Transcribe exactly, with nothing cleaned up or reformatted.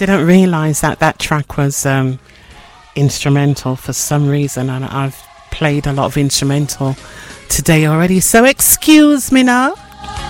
didn't realise that that track was um, instrumental for some reason, and I've played a lot of instrumental today already, so excuse me now.